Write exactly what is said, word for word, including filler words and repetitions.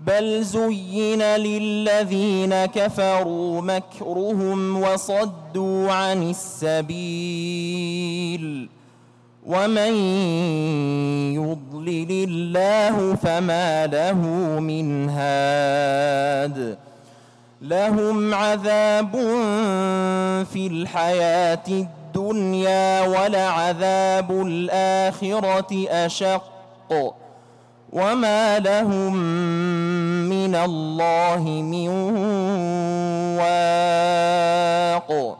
بل زين للذين كفروا مكرهم وصدوا عن السبيل ومن يضلل الله فما له من هاد لهم عذاب في الحياة الدنيا ولعذاب الآخرة أشق وما لهم من الله من واق